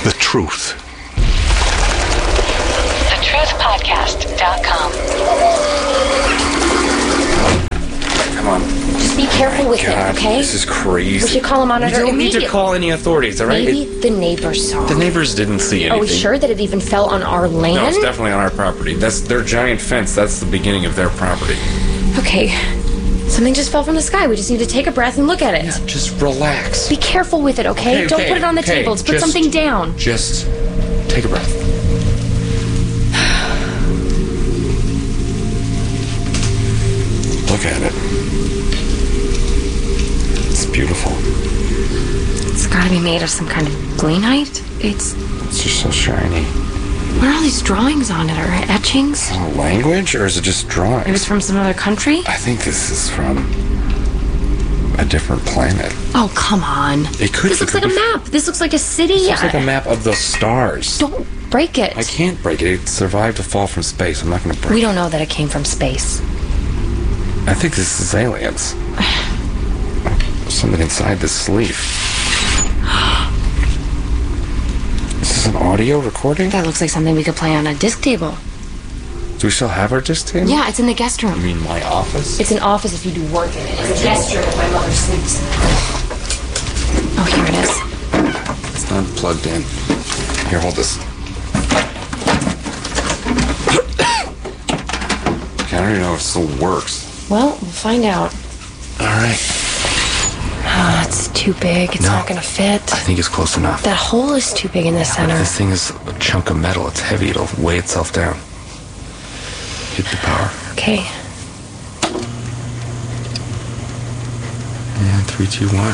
the truth. thetruthpodcast.com. Come on. Just be careful with it, okay? This is crazy. We should call a monitor You don't need immediately. to call any authorities, all right? Maybe the neighbors saw. The neighbors didn't see anything. Are we sure that it even fell on our land? No, it's definitely on our property. That's their giant fence. That's the beginning of their property. Okay. Something just fell from the sky. We just need to take a breath and look at it. Yeah, just relax. Be careful with it, okay? Don't put it on the tables. Put something down. Just take a breath. Look at it. It's beautiful. It's gotta be made of some kind of gleanite. It's just so shiny. What are all these drawings on it? Or etchings? Language, or is it just drawings? It was from some other country? I think this is from a different planet. Oh, come on. It could. This looks like a map. This looks like a city. This looks like a map of the stars. Don't break it. I can't break it. It survived a fall from space. I'm not going to break it. We don't know that it came from space. I think this is aliens. Something inside this sleeve. Is this an audio recording? That looks like something we could play on a disc table. Do we still have our disc table? Yeah, it's in the guest room. You mean my office? It's an office if you do work in it. It's a guest room if my mother sleeps. Oh, here it is. It's not plugged in. Here, hold this. I don't even know if it still works. Well, we'll find out. All right. Oh, it's too big. It's not going to fit. I think it's close enough. That hole is too big in the center. This thing is a chunk of metal. It's heavy. It'll weigh itself down. Hit the power. Okay. Yeah, 3, 2, 1.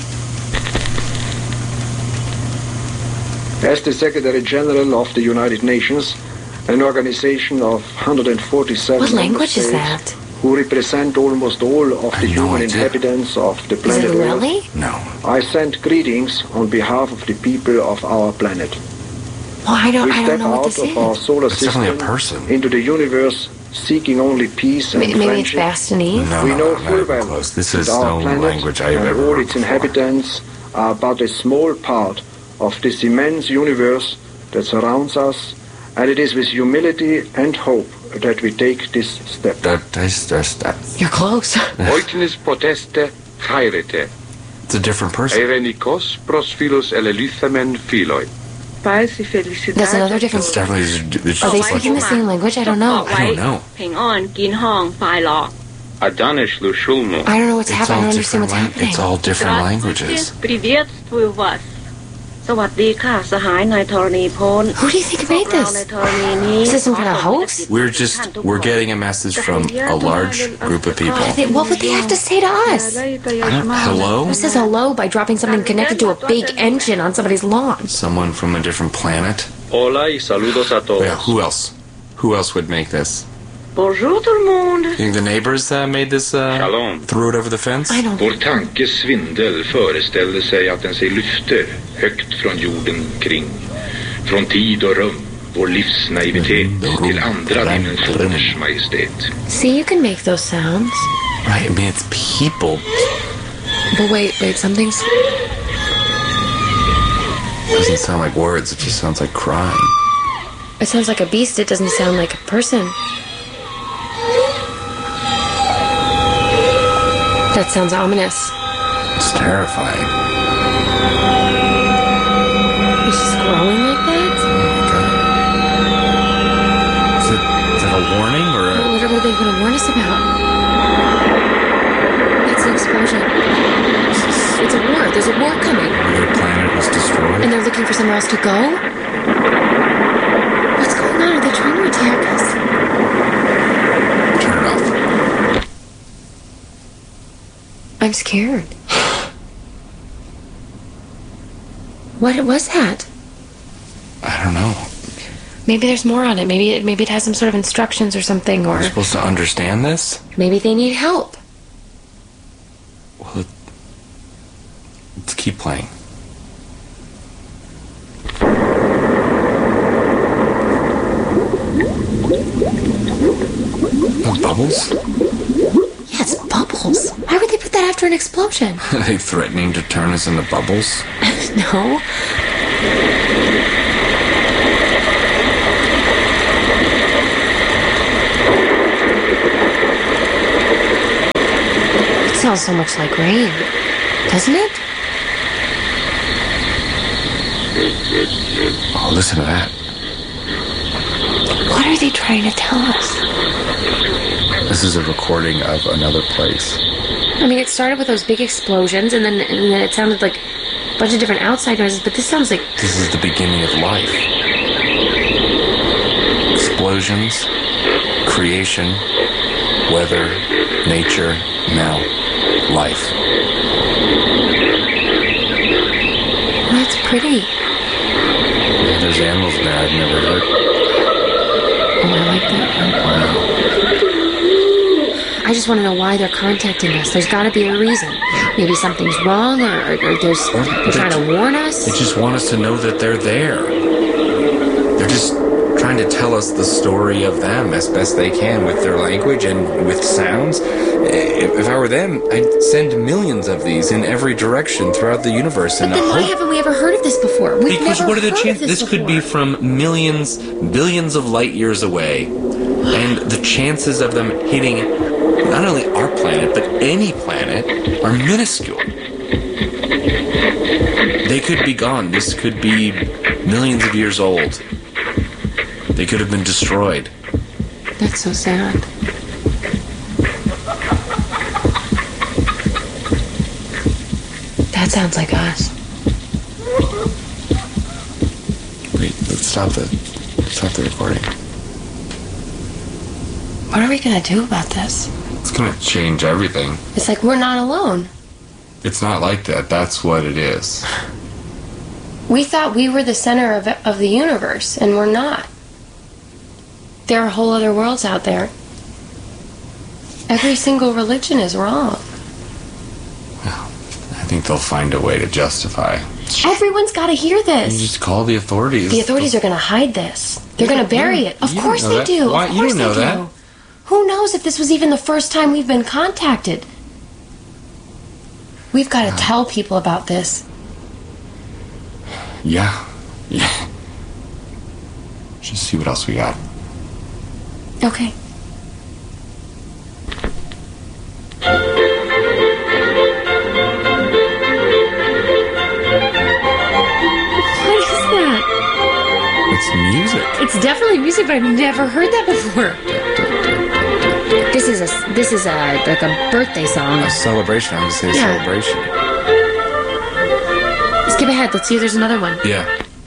As the Secretary General of the United Nations, an organization of 147 What language is states that? who represent almost all of the human inhabitants of the planet Is it Earth, Lily? No. I send greetings on behalf of the people of our planet. Well, I don't We step know what out this of is. our solar It's system definitely a person. into the universe, seeking only peace and Maybe it's friendship. Bast and Eve? No, We no, know not full even well close. This that is our no planet language I've and ever all heard its before. inhabitants are but a small part of this immense universe that surrounds us, and it is with humility and hope that we take this step. You're close. Oiknis proteste chairete. It's a different person. Eirenikos prosphilos eleluthamen philoi. There's another difference. It's definitely... It's Are they just speaking the like, same language? I don't know. I don't know. เพลงอ่อนกินห้องฝ่ายหลอก Adanish lushulmo. I don't know what's It's happening. I all don't understand different. what's happening. It's all different languages. Приветствую вас สวัสดีค่ะสหายนายธรณีพล Who do you think made เรา this? ในธรณีนี้ Is this some kind of hoax? We're getting a message from a large group of people. What would they have to say to us? Hello? Who says hello by dropping something connected to a big engine on somebody's lawn? Someone from a different planet? Hola y saludos a todos. Yeah, who else? Who else would make this? Bonjour tout le monde You think the neighbors made this, Shalom. threw it over the fence? I don't Vår tankes svindel föreställde sig att den sig lyfter högt från jorden kring. Från tid och rum, vår livsnaivitet till andra dimensioners majestät. See, you can make those sounds. Right, I mean, it's people. But wait, something's... It doesn't sound like words, it just sounds like crying. It sounds like a beast. It doesn't sound like a person. That sounds ominous. It's terrifying. It's just growing like that? Is that a warning or a... What are they going to warn us about? That's an explosion. It's a war. There's a war coming. Their planet was destroyed? And they're looking for somewhere else to go? What's going on? Are they trying to attack us? Turn it off. I'm scared. What was that? I don't know. Maybe there's more on it. Maybe it has some sort of instructions or something, or We're supposed to understand this? maybe they need help. Well, let's keep playing. Oh, bubbles? Yes, bubbles. Why would they put that after an explosion? Are they threatening to turn us into bubbles? No. It smells so much like rain, doesn't it? Oh, listen to that. What are they trying to tell us? This is a recording of another place. I mean, it started with those big explosions, and then it sounded like a bunch of different outside noises, but this sounds like... This is the beginning of life. Explosions, creation, weather, nature, now, life. That's pretty. Yeah, there's animals there I've never heard. Oh, I like that one. Wow. I just want to know why they're contacting us. There's got to be a reason. Maybe something's wrong, or they're trying to warn us. They just want us to know that they're there. They're just trying to tell us the story of them as best they can with their language and with sounds. If I were them, I'd send millions of these in every direction throughout the universe. But then why haven't we ever heard of this before? Because what are the chances? This could be from millions, billions of light years away. And the chances of them hitting not only our planet, but any planet, are minuscule. They could be gone. This could be millions of years old. They could have been destroyed. That's so sad. That sounds like us. Wait, let's stop the recording. What are we going to do about this? It's going to change everything. It's like we're not alone. It's not like that. That's what it is. We thought we were the center of the universe, and we're not. There are whole other worlds out there. Every single religion is wrong. Well, I think they'll find a way to justify. Everyone's got to hear this. You just call the authorities. The authorities are going to hide this. They're going to bury it. Of course they do. Why? You don't know that. Who knows if this was even the first time we've been contacted? We've got to tell people about this. Yeah. Just see what else we got. Okay. What is that? It's music. It's definitely music, but I've never heard that before. This is like a birthday song. A celebration. I'm going to say celebration. Skip ahead. Let's see if there's another one. Yeah.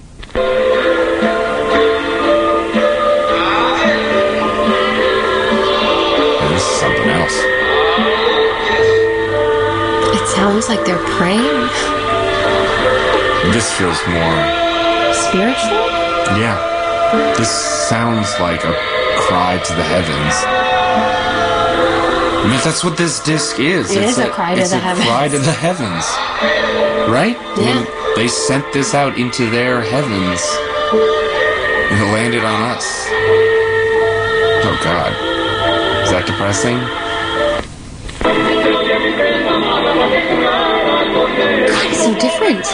This is something else. It sounds like they're praying. This feels more spiritual? Yeah. This sounds like a cry to the heavens. I mean, that's what this disc is. It's a cry to the heavens. It's a cry to the heavens. Right? Yeah. I mean, they sent this out into their heavens. And it landed on us. Oh, God. Is that depressing? God, it's so different.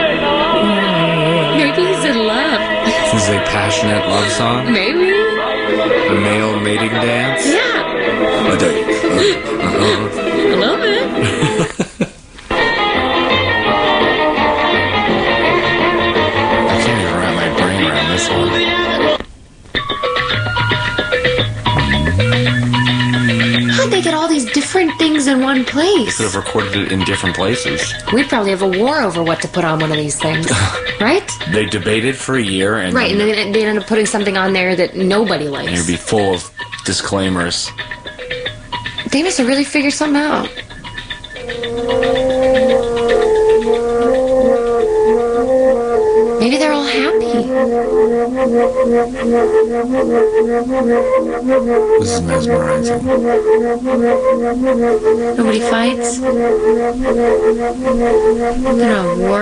Maybe he's in love. This is a passionate love song? Maybe. A male mating dance? Yeah. A day. I love it. I can't even wrap my brain around this one. How'd they get all these different things in one place? They could have recorded it in different places. We'd probably have a war over what to put on one of these things. Right? They debated for a year and... Right, and then they ended up putting something on there that nobody likes. And it'd be full of disclaimers. They must have really figured something out. Maybe they're all happy. This is mesmerizing. Nobody fights. They're not at war.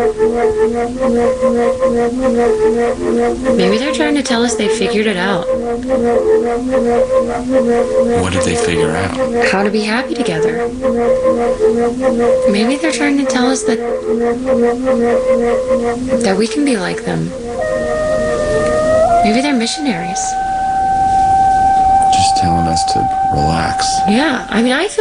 Maybe they're trying to tell us they figured it out. What did they figure out? How to be happy together. Maybe they're trying to tell us that we can be like them. Maybe they're missionaries. Just telling us to relax. Yeah, I mean, I feel